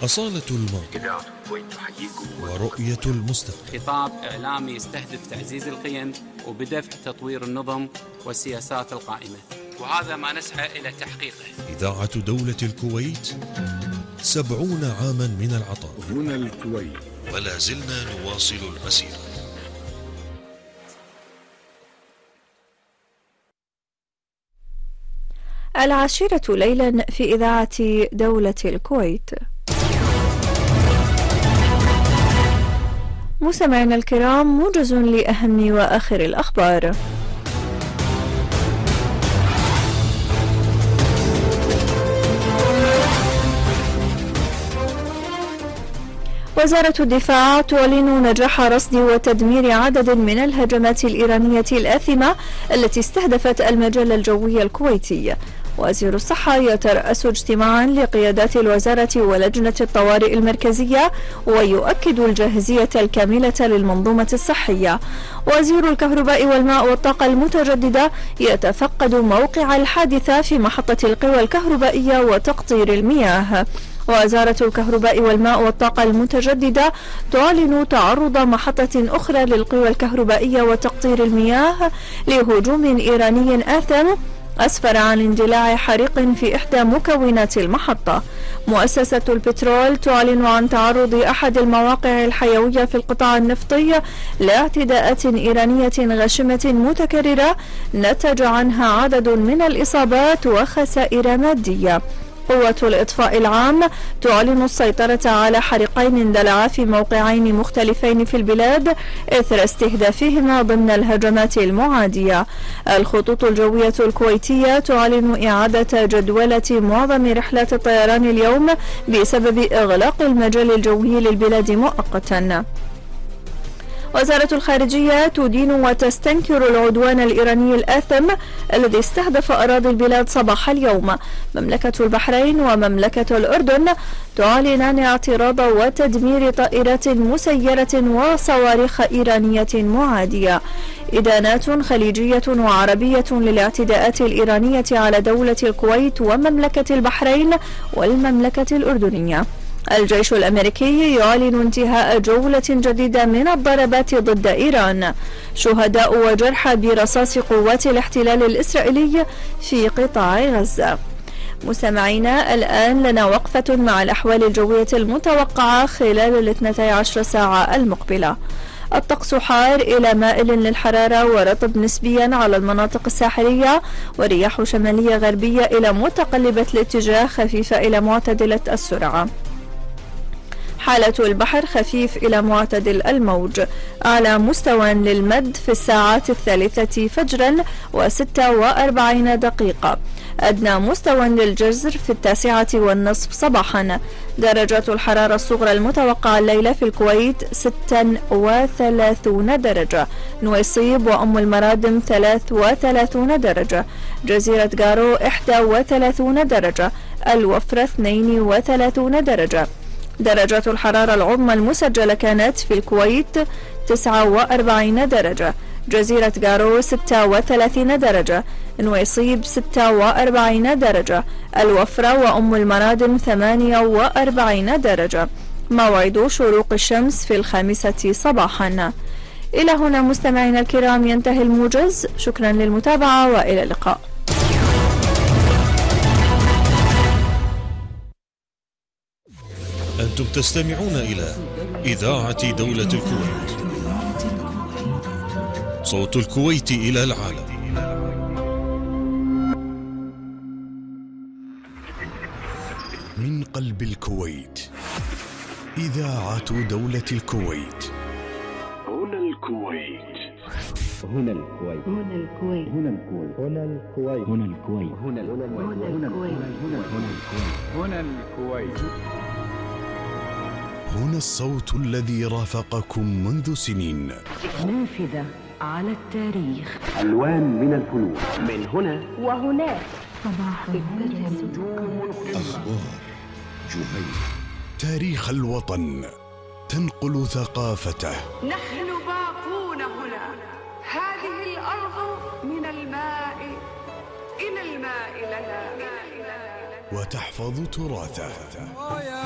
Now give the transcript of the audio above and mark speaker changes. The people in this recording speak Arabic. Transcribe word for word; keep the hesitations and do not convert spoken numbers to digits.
Speaker 1: أصالة الماضي ورؤية المستقبل.
Speaker 2: خطاب إعلامي يستهدف تعزيز القيم وبدفع تطوير النظم والسياسات القائمة، وهذا ما نسعى إلى تحقيقه.
Speaker 1: إذاعة دولة الكويت، سبعون عاما من العطاء.
Speaker 3: هنا الكويت،
Speaker 1: ولا زلنا نواصل المسيرة.
Speaker 4: العاشرة ليلا في إذاعة دولة الكويت. مستمعينا الكرام، موجز لأهم وآخر الأخبار. وزارة الدفاع تعلن نجاح رصد وتدمير عدد من الهجمات الإيرانية الآثمة التي استهدفت المجال الجوي الكويتي. وزير الصحة يترأس اجتماعا لقيادات الوزارة ولجنة الطوارئ المركزية ويؤكد الجاهزية الكاملة للمنظومة الصحية. وزير الكهرباء والماء والطاقة المتجددة يتفقد موقع الحادثة في محطة القوى الكهربائية وتقطير المياه. وزارة الكهرباء والماء والطاقة المتجددة تعلن تعرض محطة أخرى للقوى الكهربائية وتقطير المياه لهجوم إيراني آثم أسفر عن اندلاع حريق في إحدى مكونات المحطة. مؤسسة البترول تعلن عن تعرض أحد المواقع الحيوية في القطاع النفطي لاعتداءات إيرانية غاشمة متكررة نتج عنها عدد من الإصابات وخسائر مادية. قوة الإطفاء العام تعلن السيطرة على حريقين اندلعا في موقعين مختلفين في البلاد إثر استهدافهما ضمن الهجمات المعادية. الخطوط الجوية الكويتية تعلن إعادة جدولة معظم رحلات الطيران اليوم بسبب إغلاق المجال الجوي للبلاد مؤقتا. وزارة الخارجية تدين وتستنكر العدوان الإيراني الآثم الذي استهدف أراضي البلاد صباح اليوم. مملكة البحرين ومملكة الأردن تعلنان اعتراض وتدمير طائرات مسيرة وصواريخ إيرانية معادية. إدانات خليجية وعربية للاعتداءات الإيرانية على دولة الكويت ومملكة البحرين والمملكة الأردنية. الجيش الأمريكي يعلن انتهاء جولة جديدة من الضربات ضد إيران. شهداء وجرحى برصاص قوات الاحتلال الإسرائيلي في قطاع غزة. مستمعينا، الآن لنا وقفة مع الأحوال الجوية المتوقعة خلال الاثنتي عشر ساعة المقبلة. الطقس حار إلى مائل للحرارة ورطب نسبيا على المناطق الساحلية، ورياح شمالية غربية إلى متقلبة الاتجاه خفيفة إلى معتدلة السرعة. حالة البحر خفيف إلى معتدل الموج. أعلى مستوى للمد في الساعات الثالثة فجرا وستة وأربعين دقيقة. أدنى مستوى للجزر في التاسعة والنصف صباحا. درجات الحرارة الصغرى المتوقعة الليلة في الكويت ستة وثلاثون درجة، نويصيب وأم المرادم ثلاث وثلاثون درجة، جزيرة قارو إحدى وثلاثون درجة، الوفرة اثنين وثلاثون درجة. درجات الحرارة العظمى المسجلة كانت في الكويت تسعة وأربعين درجة، جزيرة قارو ستة وثلاثين درجة، نويصيب ستة وأربعين درجة، الوفرة وأم المرادم ثمانية وأربعين درجة. موعد شروق الشمس في الخامسة صباحا. إلى هنا مستمعينا الكرام ينتهي الموجز. شكرا للمتابعة وإلى اللقاء.
Speaker 1: أنتم تستمعون إلى إذاعة دولة الكويت، صوت الكويت إلى العالم.
Speaker 3: من قلب الكويت، إذاعة دولة الكويت. هنا الكويت،
Speaker 5: هنا الكويت، هنا الكويت، هنا الكويت، هنا الكويت، هنا الكويت، هنا الكويت، هنا الكويت، هنا الكويت.
Speaker 3: هنا الصوت الذي رافقكم منذ سنين.
Speaker 6: نافذة على التاريخ،
Speaker 5: ألوان من الفنون، من هنا
Speaker 6: وهناك. صباح
Speaker 3: نجوم أخبار جميل، تاريخ الوطن تنقل ثقافته.
Speaker 7: نحن باقون هنا، هذه الأرض من الماء إلى الماء لنا،
Speaker 3: وتحفظ تراثه.